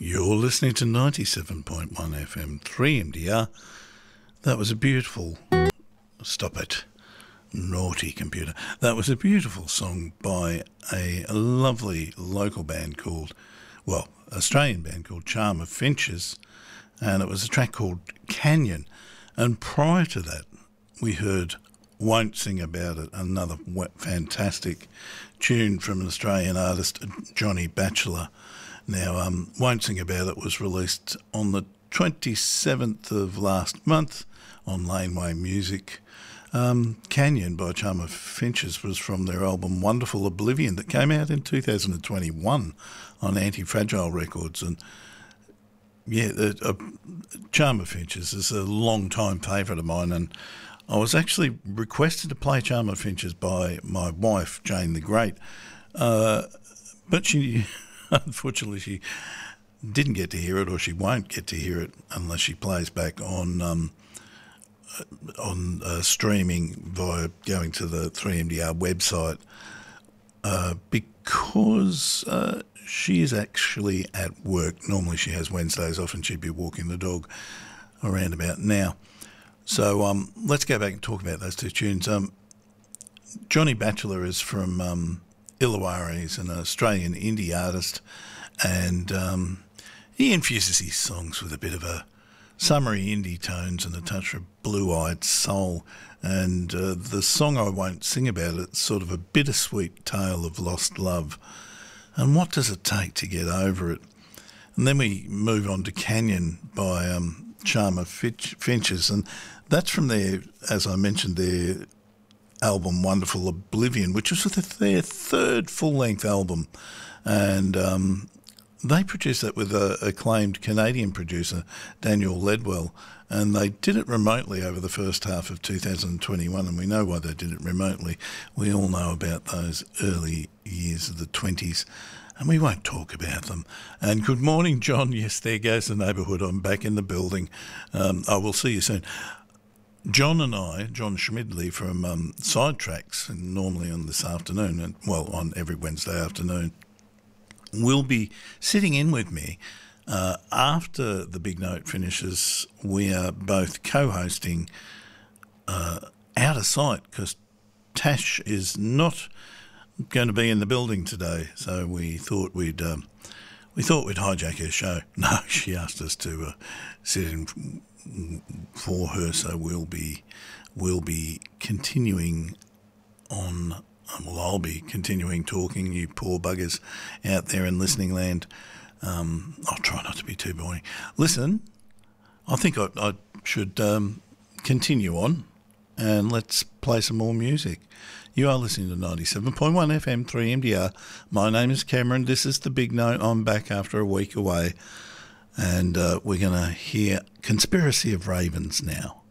You're listening to 97.1 FM 3MDR. That was a beautiful... Stop it. Naughty computer. That was a beautiful song by a lovely local band called... Well, Australian band called Charm of Finches. And it was a track called Canyon. And prior to that, we heard Won't Sing About It, another fantastic tune from an Australian artist, Johnny Batchelor. Now, Won't Sing About It was released on the 27th of last month on Laneway Music. Canyon by Charm of Finches was from their album Wonderful Oblivion that came out in 2021 on Anti-Fragile Records. And yeah, Charm of Finches is a long-time favourite of mine, and I was actually requested to play Charm of Finches by my wife, Jane the Great, but she... Unfortunately, she didn't get to hear it, or she won't get to hear it unless she plays back on streaming via going to the 3MDR website, because she is actually at work. Normally she has Wednesdays off and she'd be walking the dog around about now. So let's go back and talk about those two tunes. Johnny Batchelor is from... Illawarra. He's an Australian indie artist, and he infuses his songs with a bit of a summery indie tones and a touch of blue-eyed soul. And the song I Won't Sing About It, it's sort of a bittersweet tale of lost love. And what does it take to get over it? And then we move on to Canyon by Charm of Finches, and that's from their, as I mentioned, their album Wonderful Oblivion, which was their third full-length album, and they produced that with an acclaimed Canadian producer, Daniel Ledwell, and they did it remotely over the first half of 2021, and we know why they did it remotely. We all know about those early years of the 20s, and we won't talk about them. And good morning, John. Yes, there goes the neighbourhood. I'm back in the building. I will see you soon. John and I, John Schmidley from Sidetracks, and normally on this afternoon, and well, on every Wednesday afternoon, will be sitting in with me after the Big Note finishes. We are both co-hosting Out of Sight because Tash is not going to be in the building today, so we thought we'd hijack her show. No, she asked us to sit in for her, so we'll be continuing on. Well, I'll be continuing talking, you poor buggers out there in listening land. I'll try not to be too boring. Listen, I think I should continue on, and let's play some more music. You are listening to 97.1 FM 3MDR. My name is Cameron. This is the Big Note. I'm back after a week away. And we're going to hear Conspiracy of Ravens now.